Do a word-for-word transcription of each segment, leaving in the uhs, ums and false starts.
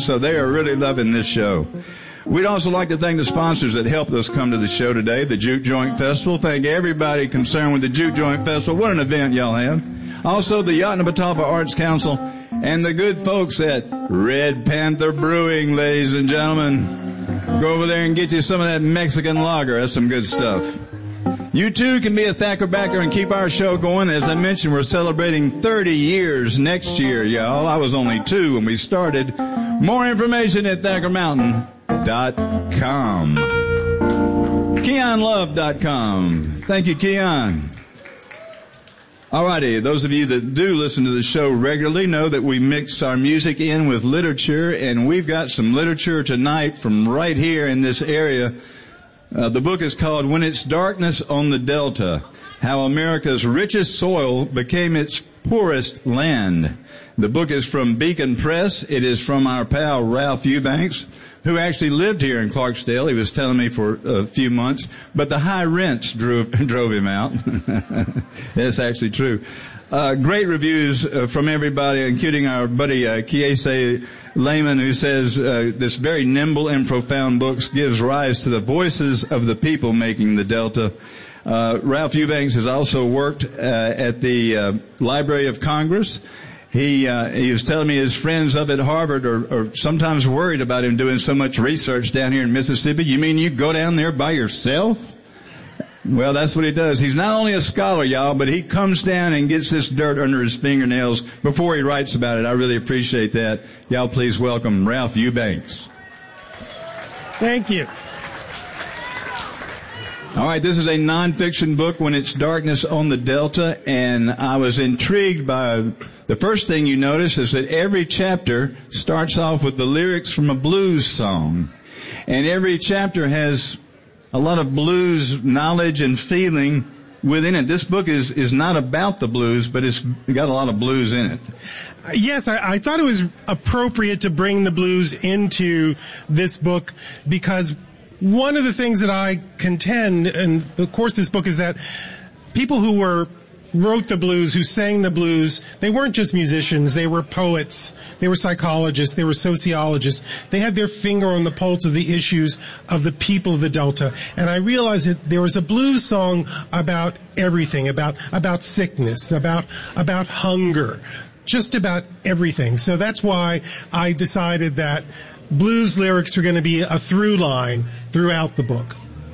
so they are really loving this show. We'd also like to thank the sponsors that helped us come to the show today, the Juke Joint Festival. Thank everybody concerned with the Juke Joint Festival. What an event y'all have. Also, the Yotnapatawpha Arts Council and the good folks at Red Panther Brewing, ladies and gentlemen. Go over there and get you some of that Mexican lager. That's some good stuff. You too can be a Thacker backer and keep our show going. As I mentioned, we're celebrating thirty years next year, y'all. I was only two when we started. More information at Thacker Mountain dot com. Keon Love dot com. Thank you, Keon. Alrighty, those of you that do listen to the show regularly know that we mix our music in with literature, and we've got some literature tonight from right here in this area. Uh, the book is called When It's Darkness on the Delta, How America's Richest Soil Became Its Poorest Land. The book is from Beacon Press. It is from our pal Ralph Eubanks, who actually lived here in Clarksdale. He was telling me for a few months, but the high rents drove, drove him out. That's actually true. Uh, great reviews uh, from everybody, including our buddy uh, Kiese Lehman, who says uh, this very nimble and profound book gives rise to the voices of the people making the Delta. Uh, Ralph Eubanks has also worked uh, at the uh, Library of Congress. He uh, he was telling me his friends up at Harvard are, are sometimes worried about him doing so much research down here in Mississippi. You mean you go down there by yourself? Well, that's what he does. He's not only a scholar, y'all, but he comes down and gets this dirt under his fingernails before he writes about it. I really appreciate that. Y'all please welcome Ralph Eubanks. Thank you. All right, this is a nonfiction book, When It's Darkness on the Delta, and I was intrigued by the first thing you notice is that every chapter starts off with the lyrics from a blues song, and every chapter has a lot of blues knowledge and feeling within it. This book is, is not about the blues, but it's got a lot of blues in it. Yes, I, I thought it was appropriate to bring the blues into this book because one of the things that I contend, and of course this book, is that people who were wrote the blues, who sang the blues, they weren't just musicians, they were poets, they were psychologists, they were sociologists. They had their finger on the pulse of the issues of the people of the Delta. And I realized that there was a blues song about everything, about, about sickness, about, about hunger, just about everything. So that's why I decided that blues lyrics are going to be a through line throughout the book.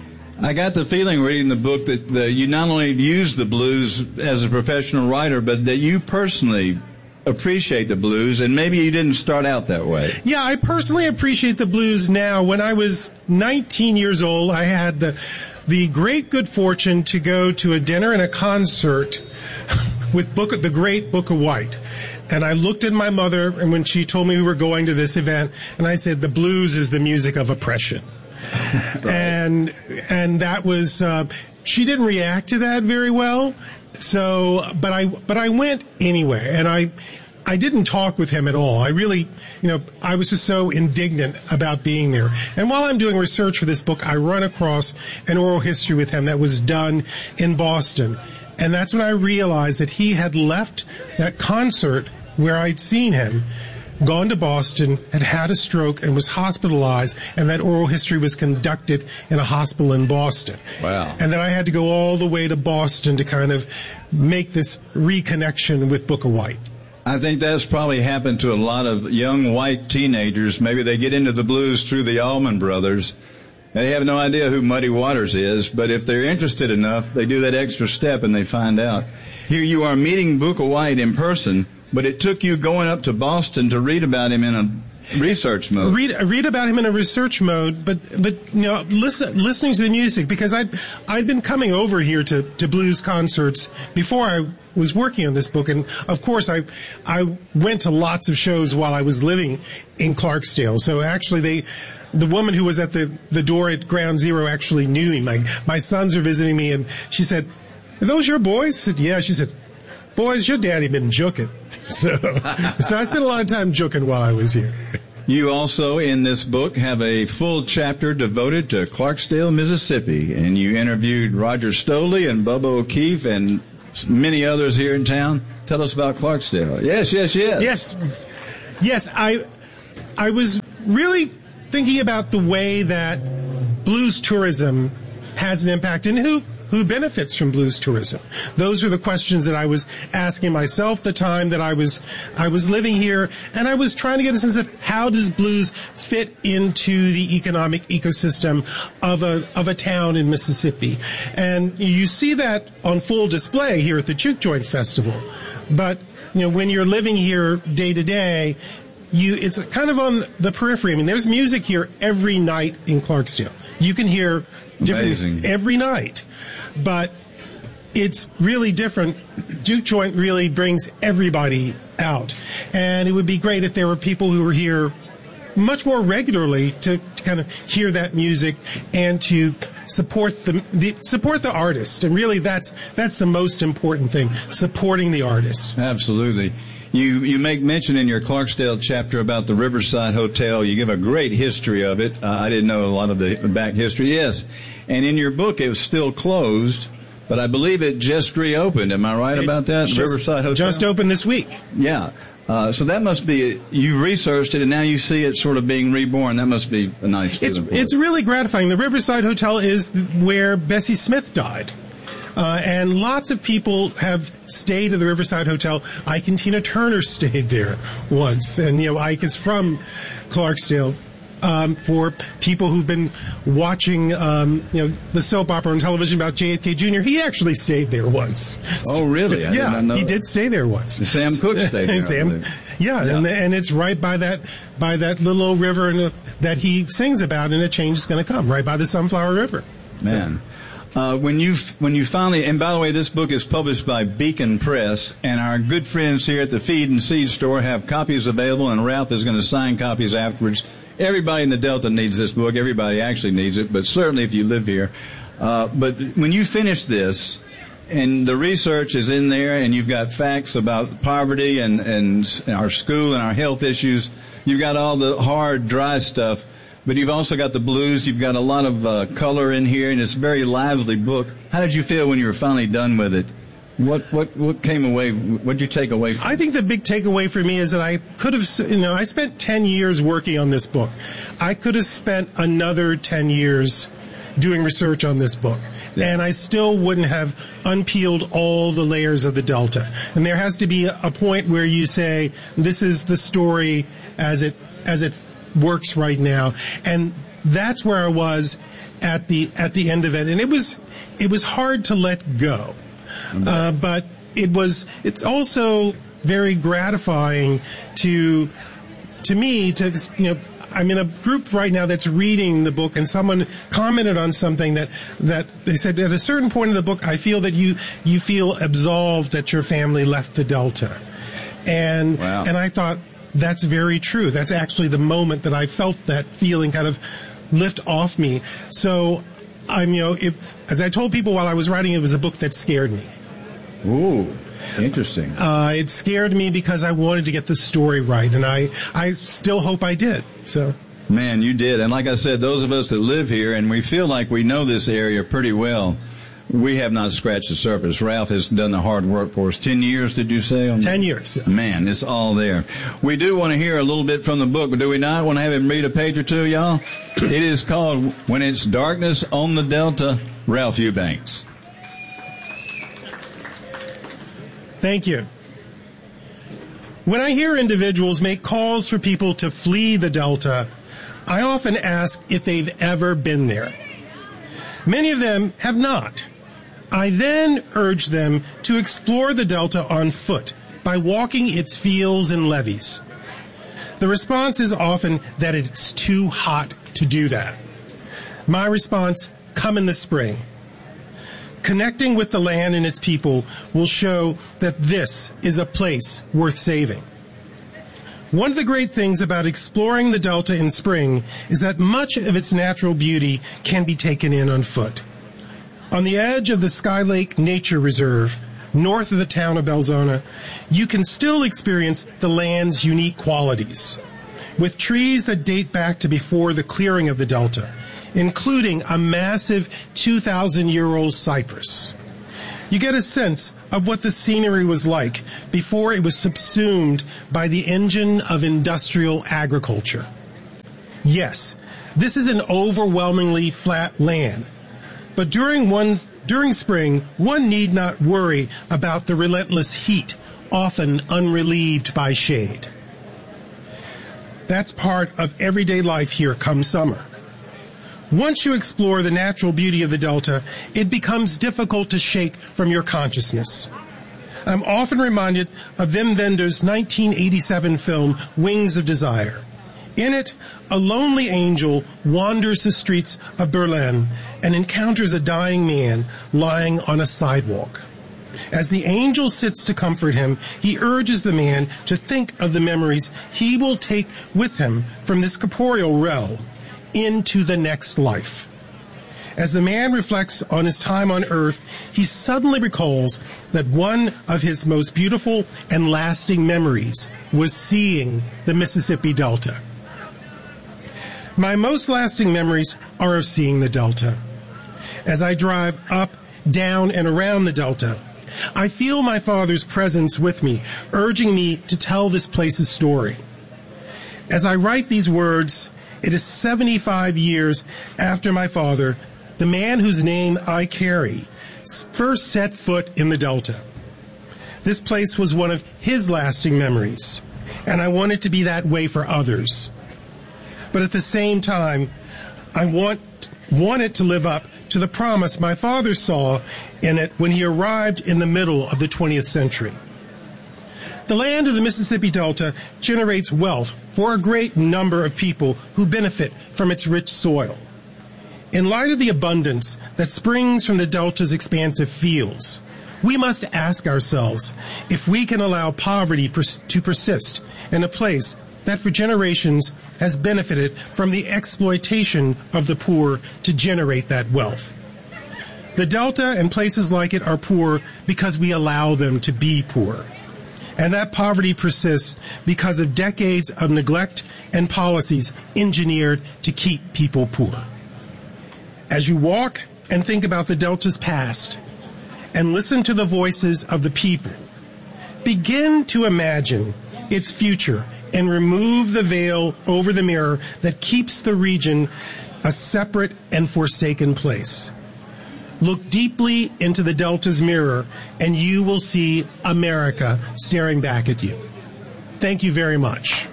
I got the feeling reading the book that the, you not only use the blues as a professional writer, but that you personally appreciate the blues, and maybe you didn't start out that way. Yeah, I personally appreciate the blues now. When I was nineteen years old, I had the the great good fortune to go to a dinner and a concert with Book, the great Booker White. And I looked at my mother, and when she told me we were going to this event, and I said, the blues is the music of oppression. Right. And and that was uh, she didn't react to that very well. So, but I but I went anyway, and I I didn't talk with him at all. I really, you know, I was just so indignant about being there. And while I'm doing research for this book, I run across an oral history with him that was done in Boston, and that's when I realized that he had left that concert where I'd seen him, gone to Boston, had had a stroke, and was hospitalized, and that oral history was conducted in a hospital in Boston. Wow. And then I had to go all the way to Boston to kind of make this reconnection with Booker White. I think that's probably happened to a lot of young white teenagers. Maybe they get into the blues through the Allman Brothers. They have no idea who Muddy Waters is, but if they're interested enough, they do that extra step and they find out. Here you are meeting Booker White in person, but it took you going up to Boston to read about him in a research mode. Read read about him in a research mode, but but you know, listen listening to the music, because I'd I'd been coming over here to, to blues concerts before I was working on this book, and of course I I went to lots of shows while I was living in Clarksdale. So actually they the woman who was at the, the door at Ground Zero actually knew me. My my sons are visiting me, and she said, "Are those your boys?" I said, "Yeah." She said, "Boys, your daddy been juking." So, so I spent a lot of time juking while I was here. You also, in this book, have a full chapter devoted to Clarksdale, Mississippi, and you interviewed Roger Stoley and Bubba O'Keefe and many others here in town. Tell us about Clarksdale. Yes, yes, yes. Yes, yes. I, I was really thinking about the way that blues tourism has an impact and who who benefits from blues tourism. Those are the questions that I was asking myself the time that I was I was living here, and I was trying to get a sense of how does blues fit into the economic ecosystem of a of a town in Mississippi. And you see that on full display here at the Juke Joint Festival. But you know, when you're living here day to day, you it's kind of on the periphery. I mean, there's music here every night in Clarksdale. You can hear different Amazing. every night, but it's really different. Juke Joint really brings everybody out, and it would be great if there were people who were here much more regularly to, to kind of hear that music and to support the, the support the artist. And really, that's that's the most important thing: supporting the artist. Absolutely. You you make mention in your Clarksdale chapter about the Riverside Hotel. You give a great history of it. Uh, I didn't know a lot of the back history. Yes. And in your book, it was still closed, but I believe it just reopened. Am I right It about that? just- Riverside Hotel? Just opened this week. Yeah. Uh, so that must be, you researched it and now you see it sort of being reborn. That must be a nice feeling. It's for it's it. really gratifying. The Riverside Hotel is where Bessie Smith died. Uh, and lots of people have stayed at the Riverside Hotel. Ike and Tina Turner stayed there once. And, you know, Ike is from Clarksdale. Um, for people who've been watching, um, you know, the soap opera on television about J F K Junior, he actually stayed there once. Oh, really? I did yeah, not know he that. did stay there once. Sam Cooke stayed there, I Sam, believe. yeah, Yeah. And, and it's right by that by that little old river and, uh, that he sings about, and a change is going to come, right by the Sunflower River. Man. Uh, when you when you finally, and by the way, this book is published by Beacon Press, and our good friends here at the Feed and Seed Store have copies available, and Ralph is going to sign copies afterwards. Everybody in the Delta needs this book. Everybody actually needs it, but certainly if you live here. Uh, but when you finish this, and the research is in there, and you've got facts about poverty and, and our school and our health issues, you've got all the hard, dry stuff, but you've also got the blues. You've got a lot of uh, color in here, and it's a very lively book. How did you feel when you were finally done with it? What what what came away? What did you take away from it? I think the big takeaway for me is that I could have, you know, I spent ten years working on this book. I could have spent another ten years doing research on this book. Yeah. And I still wouldn't have unpeeled all the layers of the Delta. And there has to be a point where you say, this is the story as it, as it works right now. And that's where I was at the, at the end of it. And it was, it was hard to let go. Uh, but it was, it's also very gratifying to, to me to, you know, I'm in a group right now that's reading the book, and someone commented on something that, that they said at a certain point in the book, I feel that you, you feel absolved that your family left the Delta. And, Wow. and I thought that's very true. That's actually the moment that I felt that feeling kind of lift off me. So I'm, you know, it's, as I told people while I was writing, it was a book that scared me. Ooh, interesting. Uh, it scared me because I wanted to get the story right, and I, I still hope I did. So, Man, you did. And like I said, those of us that live here and we feel like we know this area pretty well, we have not scratched the surface. Ralph has done the hard work for us. Ten years, did you say? On ten years. Yeah. Man, it's all there. We do want to hear a little bit from the book, but do we not want to have him read a page or two, y'all? It is called When It's Darkness on the Delta, Ralph Eubanks. Thank you. When I hear individuals make calls for people to flee the Delta, I often ask if they've ever been there. Many of them have not. I then urge them to explore the Delta on foot by walking its fields and levees. The response is often that it's too hot to do that. My response, come in the spring. Connecting with the land and its people will show that this is a place worth saving. One of the great things about exploring the Delta in spring is that much of its natural beauty can be taken in on foot. On the edge of the Sky Lake Nature Reserve, north of the town of Belzona, you can still experience the land's unique qualities, with trees that date back to before the clearing of the Delta, including a massive two thousand year old cypress. You get a sense of what the scenery was like before it was subsumed by the engine of industrial agriculture. Yes, this is an overwhelmingly flat land. But during one, during spring, one need not worry about the relentless heat, often unrelieved by shade. That's part of everyday life here come summer. Once you explore the natural beauty of the Delta, it becomes difficult to shake from your consciousness. I'm often reminded of Wim Wenders' nineteen eighty-seven film, Wings of Desire. In it, a lonely angel wanders the streets of Berlin and encounters a dying man lying on a sidewalk. As the angel sits to comfort him, he urges the man to think of the memories he will take with him from this corporeal realm into the next life. As the man reflects on his time on earth, he suddenly recalls that one of his most beautiful and lasting memories was seeing the Mississippi Delta. My most lasting memories are of seeing the Delta. As I drive up, down, and around the Delta, I feel my Father's presence with me, urging me to tell this place's story. As I write these words, it is seventy-five years after my father, the man whose name I carry, first set foot in the Delta. This place was one of his lasting memories, and I want it to be that way for others. But at the same time, I want, want it to live up to the promise my father saw in it when he arrived in the middle of the twentieth century. The land of the Mississippi Delta generates wealth for a great number of people who benefit from its rich soil. In light of the abundance that springs from the Delta's expansive fields, we must ask ourselves if we can allow poverty pers- to persist in a place that for generations has benefited from the exploitation of the poor to generate that wealth. The Delta and places like it are poor because we allow them to be poor. And that poverty persists because of decades of neglect and policies engineered to keep people poor. As you walk and think about the Delta's past and listen to the voices of the people, begin to imagine its future and remove the veil over the mirror that keeps the region a separate and forsaken place. Look deeply into the Delta's mirror and you will see America staring back at you. Thank you very much.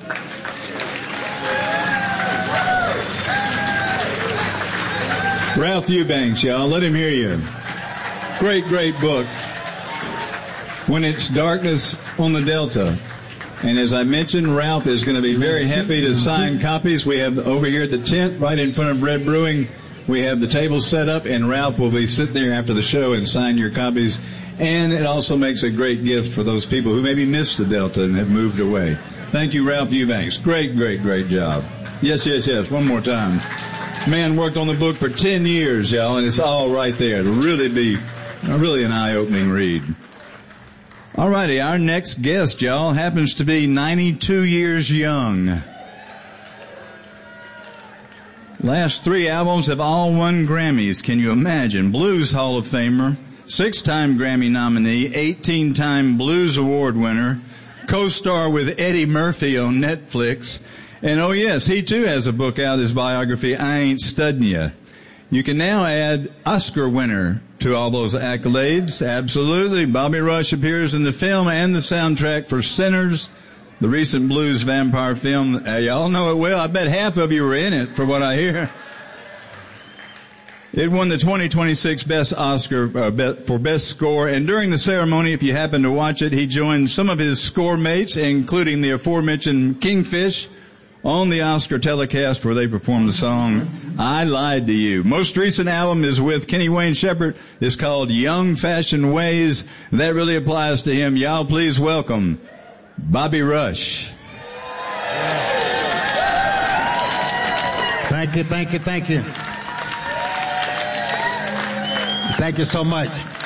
Ralph Eubanks, y'all. Let him hear you. Great, great book. When It's Darkness on the Delta. And as I mentioned, Ralph is going to be very happy to sign copies. We have over here at the tent, right in front of Red Brewing, we have the table set up, and Ralph will be sitting there after the show and sign your copies. And it also makes a great gift for those people who maybe missed the Delta and have moved away. Thank you, Ralph Eubanks. Great, great, great job. Yes, yes, yes. One more time. Man worked on the book for ten years, y'all, and it's all right there. It'll really be really an eye-opening read. All righty, our next guest, y'all, happens to be ninety-two years young. Last three albums have all won Grammys. Can you imagine? Blues Hall of Famer, six-time Grammy nominee, eighteen-time Blues Award winner, co-star with Eddie Murphy on Netflix. And oh yes, he too has a book out, his biography, I Ain't Studdin' Ya. You can now add Oscar winner to all those accolades. Absolutely. Bobby Rush appears in the film and the soundtrack for Sinners, the recent blues vampire film. Uh, y'all know it well. I bet half of you were in it, for what I hear. It won the twenty twenty-six Best Oscar uh, for Best Score, and during the ceremony, if you happen to watch it, he joined some of his score mates, including the aforementioned Kingfish, on the Oscar telecast where they performed the song, I Lied to You. Most recent album is with Kenny Wayne Shepherd. It's called Young Fashioned Ways. That really applies to him. Y'all please welcome Bobby Rush. Thank you, thank you, thank you. Thank you so much.